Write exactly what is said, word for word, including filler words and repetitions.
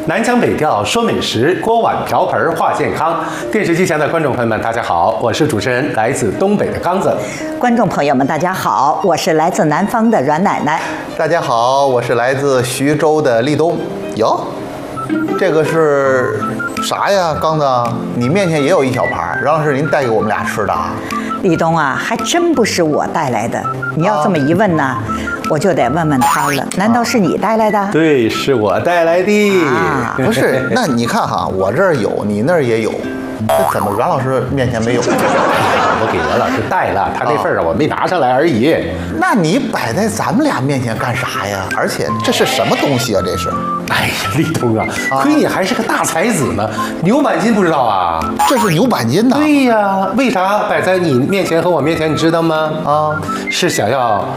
南腔北调说美食，锅碗瓢盆话健康。电视机前的观众朋友们，大家好，我是主持人，来自东北的刚子。 观众朋友们，大家好，我是来自南方的阮奶奶。 大家好，我是来自徐州的立冬。哟，这个是啥呀？刚子，你面前也有一小盘，然后是您带给我们俩吃的啊？ 立冬啊，还真不是我带来的。你要这么一问呢，啊、我就得问问他了。难道是你带来的？ 对，是我带来的。 啊， 不是，那你看哈，我这儿有，你那儿也有，这怎么阮老师面前没有？ 我给阮老师带了，他那份儿啊，我没拿上来而已。 那你摆在咱们俩面前干啥呀？而且这是什么东西啊？这是？ 哎呀，立冬啊，亏你还是个大才子呢，牛板筋不知道啊？ 这是牛板筋呐。 对呀，为啥摆在你面前和我面前，你知道吗？ 啊， 是想要